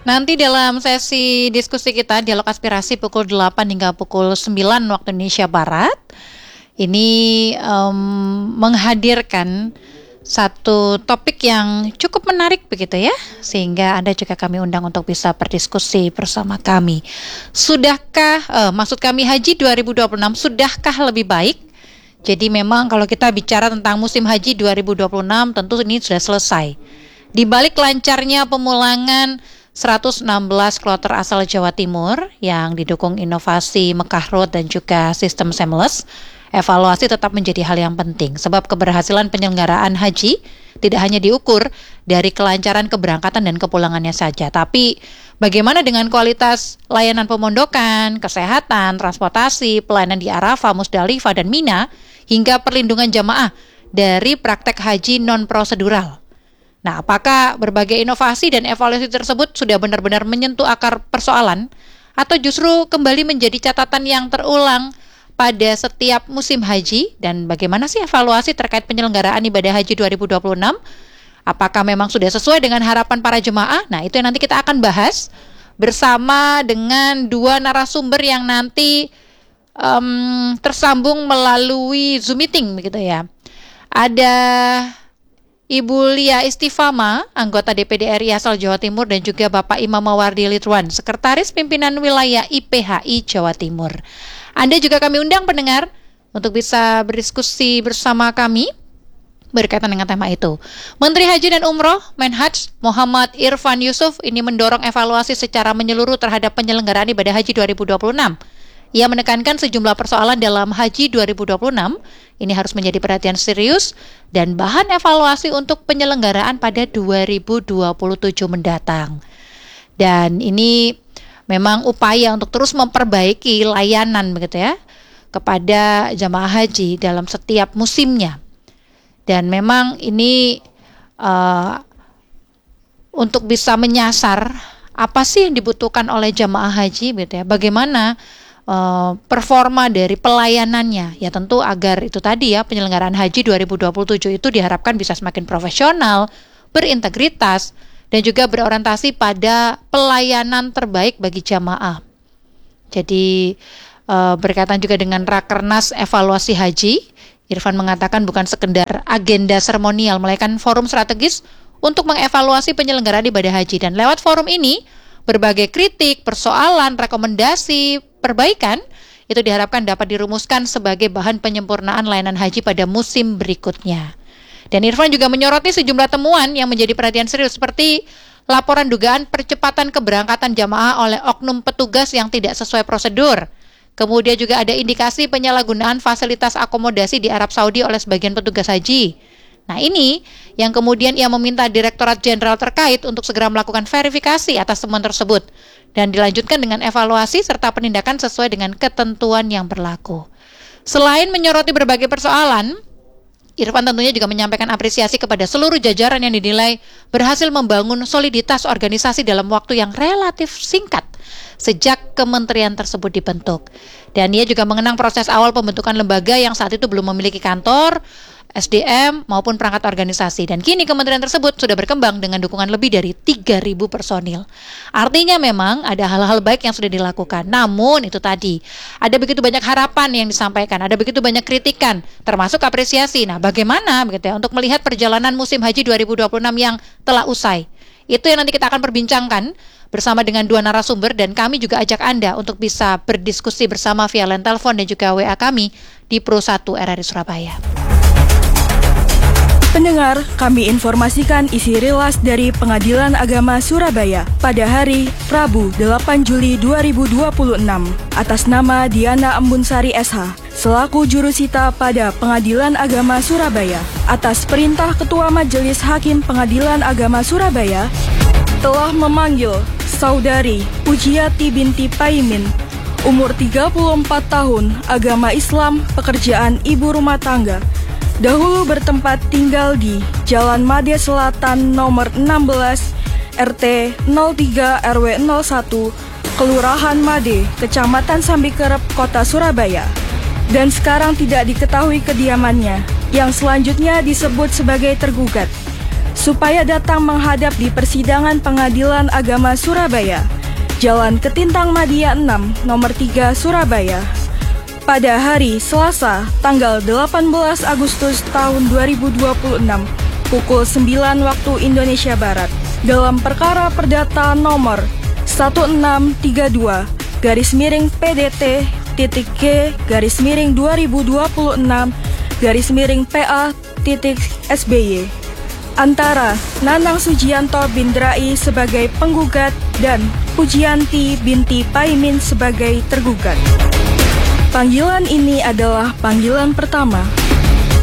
Nanti dalam sesi diskusi kita, dialog aspirasi pukul 8 hingga pukul 9 waktu Indonesia Barat, ini menghadirkan satu topik yang cukup menarik begitu ya, sehingga Anda juga kami undang untuk bisa berdiskusi bersama kami. Maksud kami Haji 2026, sudahkah lebih baik? Jadi memang kalau kita bicara tentang musim haji 2026, tentu ini sudah selesai. Di balik lancarnya pemulangan 116 kloter asal Jawa Timur yang didukung inovasi Mekah Road dan juga sistem seamless, evaluasi tetap menjadi hal yang penting sebab keberhasilan penyelenggaraan haji tidak hanya diukur dari kelancaran keberangkatan dan kepulangannya saja, tapi bagaimana dengan kualitas layanan pemondokan, kesehatan, transportasi, pelayanan di Arafah, Musdalifah, dan Mina, hingga perlindungan jamaah dari praktek haji non-prosedural. Nah, apakah berbagai inovasi dan evaluasi tersebut sudah benar-benar menyentuh akar persoalan atau justru kembali menjadi catatan yang terulang pada setiap musim haji? Dan bagaimana sih evaluasi terkait penyelenggaraan ibadah haji 2026? Apakah memang sudah sesuai dengan harapan para jemaah? Nah, itu yang nanti kita akan bahas bersama dengan dua narasumber yang nanti tersambung melalui Zoom meeting begitu ya. Ada Ibu Lia Istifama, anggota DPD RI asal Jawa Timur, dan juga Bapak Imam Mawardi Lidwan, Sekretaris Pimpinan Wilayah IPHI Jawa Timur. Anda juga kami undang pendengar untuk bisa berdiskusi bersama kami berkaitan dengan tema itu. Menteri Haji dan Umroh Menhaj Muhammad Irfan Yusuf ini mendorong evaluasi secara menyeluruh terhadap penyelenggaraan ibadah haji 2026. Ia menekankan sejumlah persoalan dalam haji 2026 ini harus menjadi perhatian serius dan bahan evaluasi untuk penyelenggaraan pada 2027 mendatang. Dan ini memang upaya untuk terus memperbaiki layanan begitu ya kepada jamaah haji dalam setiap musimnya. Dan memang ini untuk bisa menyasar apa sih yang dibutuhkan oleh jamaah haji gitu ya. Bagaimana performa dari pelayanannya, ya tentu agar itu tadi ya penyelenggaraan haji 2027 itu diharapkan bisa semakin profesional, berintegritas, dan juga berorientasi pada pelayanan terbaik bagi jamaah. Jadi berkaitan juga dengan Rakernas Evaluasi Haji, Irfan mengatakan bukan sekedar agenda seremonial, melainkan forum strategis untuk mengevaluasi penyelenggaraan ibadah haji. Dan lewat forum ini, berbagai kritik, persoalan, rekomendasi, perbaikan itu diharapkan dapat dirumuskan sebagai bahan penyempurnaan layanan haji pada musim berikutnya. Dan Irfan juga menyoroti sejumlah temuan yang menjadi perhatian serius seperti laporan dugaan percepatan keberangkatan jamaah oleh oknum petugas yang tidak sesuai prosedur. Kemudian juga ada indikasi penyalahgunaan fasilitas akomodasi di Arab Saudi oleh sebagian petugas haji. Nah, ini yang kemudian ia meminta Direktorat Jenderal terkait untuk segera melakukan verifikasi atas temuan tersebut dan dilanjutkan dengan evaluasi serta penindakan sesuai dengan ketentuan yang berlaku. Selain menyoroti berbagai persoalan, Irfan tentunya juga menyampaikan apresiasi kepada seluruh jajaran yang dinilai berhasil membangun soliditas organisasi dalam waktu yang relatif singkat sejak kementerian tersebut dibentuk. Dan ia juga mengenang proses awal pembentukan lembaga yang saat itu belum memiliki kantor, SDM maupun perangkat organisasi, dan kini kementerian tersebut sudah berkembang dengan dukungan lebih dari 3.000 personil. Artinya memang ada hal-hal baik yang sudah dilakukan. Namun itu tadi, ada begitu banyak harapan yang disampaikan, ada begitu banyak kritikan, termasuk apresiasi. Nah, bagaimana begitu ya untuk melihat perjalanan musim haji 2026 yang telah usai? Itu yang nanti kita akan perbincangkan bersama dengan dua narasumber, dan kami juga ajak Anda untuk bisa berdiskusi bersama via line telepon dan juga WA kami di Pro 1 RRI Surabaya. Pendengar, kami informasikan isi rilas dari Pengadilan Agama Surabaya pada hari Rabu 8 Juli 2026 atas nama Diana Embunsari SH selaku jurusita pada Pengadilan Agama Surabaya atas perintah Ketua Majelis Hakim Pengadilan Agama Surabaya telah memanggil Saudari Pujiati binti Paimin, umur 34 tahun, agama Islam, pekerjaan ibu rumah tangga, dahulu bertempat tinggal di Jalan Made Selatan nomor 16 RT 03 RW 01 Kelurahan Made, Kecamatan Sambikerep, Kota Surabaya, dan sekarang tidak diketahui kediamannya, yang selanjutnya disebut sebagai tergugat. supaya datang menghadap di persidangan Pengadilan Agama Surabaya, Jalan Ketintang Madia 6, nomor 3, Surabaya, pada hari Selasa, tanggal 18 Agustus tahun 2026, pukul 9 waktu Indonesia Barat, dalam perkara perdata nomor 1632-PDT-G/2026-PA-SBY antara Nanang Sujianto bin Rai sebagai penggugat dan Pujianti binti Paimin sebagai tergugat. Panggilan ini adalah panggilan pertama.